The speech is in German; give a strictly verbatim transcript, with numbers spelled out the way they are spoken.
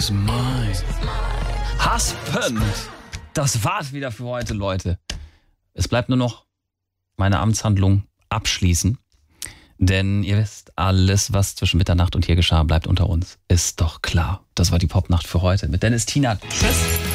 is mine. Husband. Das war's wieder für heute, Leute. Es bleibt nur noch meine Amtshandlung abschließen. Denn ihr wisst, alles, was zwischen Mitternacht und hier geschah, bleibt unter uns. Ist doch klar. Das war die Popnacht für heute mit Dennis Tienert. Tschüss.